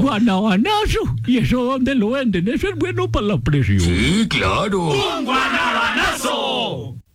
guanabanazo. ¿Y eso dónde lo venden? Eso es bueno para la presión. Sí, claro. ¡Un guanabanazo!